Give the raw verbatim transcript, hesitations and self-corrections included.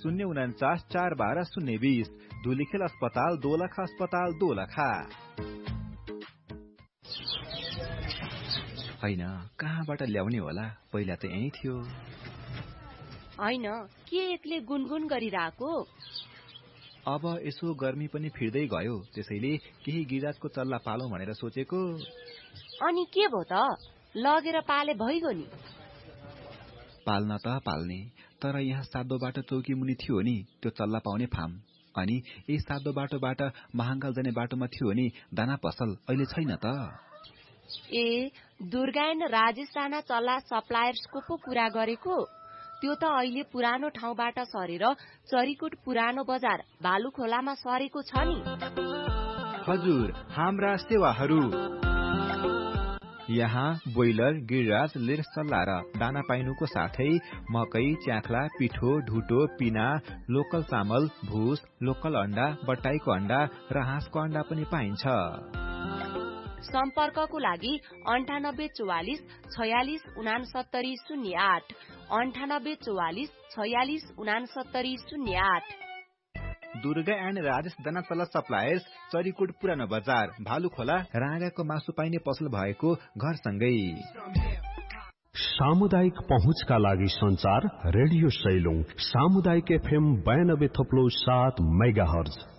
शून्य उनाचास चार बाह्र शून्य बीस। धुलीखेल अस्पताल दोलखा अस्पताल दोलखा। हैन कहाँबाट ल्याउने होला, पहिला त यही थियो। हैन के एक्लै गुनगुन गरिरहेको? अब यसो गर्मी पनि फिर्दै गयो, त्यसैले केही गिराजको चल्ला पालौं भनेर सोचेको। अनि के भो त, लगेर पाले भइगयो नि। पाल्न त पाल्ने, तर यहाँ सातो बाटो चौकी मुनि थियो नि त्यो चल्ला पाउने फार्म, अनि यही सातो बाटोबाट महाङ्काल जाने बाटोमा थियो नि दाना पसल, अहिले छैन त। ए दुर्गायन राजेश राणा चल्ला सप्लायर्सको पो कुरा गरेको? त्यो त अहिले पुरानो ठाउँबाट सरेर चरीकोट पुरानो बजार भालुखोलामा सरेको छ नि। हजुर, हाम्रा सेवाहरू यहाँ बोइलर, गिरिराज, लिर सल्ला र दाना पाइनुको साथै मकै, च्याख्ला, पिठो, ढुटो, पिना, लोकल चामल, भुस, लोकल अण्डा, बट्टाईको अण्डा र हाँसको अण्डा पनि पाइन्छ। सम्पर्कको लागि अन्ठानब्बे चौवालिस छयालिस उनासत्तरी शून्य आठ अन्ठानब्बे चौवालिस छयालिस उनासत्तरी शून्य आठ। दुर्गा एन्ड राजेश दाना चल्ला सप्लायर्स, चरीकोट पुरानो बजार भालुखोला, राँगाको मासु पाइने पसल भएको घरसँगै। सामुदायिक पहुँचका लागि संचार रेडियो सैलुङ सामुदायिक एफएम बयानब्बे थप्लो सात मेगा हर्ज।